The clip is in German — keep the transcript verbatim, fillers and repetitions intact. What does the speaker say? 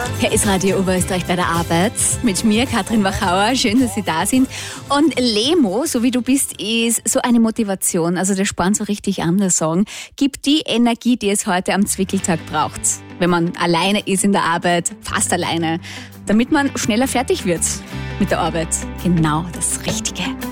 Hier ist Radio Oberösterreich bei der Arbeit mit mir, Katrin Wachauer. Schön, dass Sie da sind. Und Lemo, so wie du bist, ist so eine Motivation. Also der spornt so richtig an, der Song. Gibt die Energie, die es heute am Zwickeltag braucht, wenn man alleine ist in der Arbeit, fast alleine, damit man schneller fertig wird mit der Arbeit. Genau das Richtige.